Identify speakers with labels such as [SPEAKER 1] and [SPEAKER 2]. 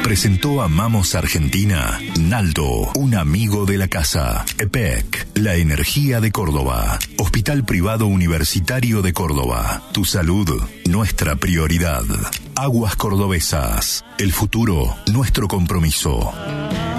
[SPEAKER 1] Presentó Amamos Argentina, Naldo, un amigo de la casa. EPEC, la energía de Córdoba. Hospital Privado Universitario de Córdoba. Tu salud, nuestra prioridad. Aguas Cordobesas, el futuro, nuestro compromiso.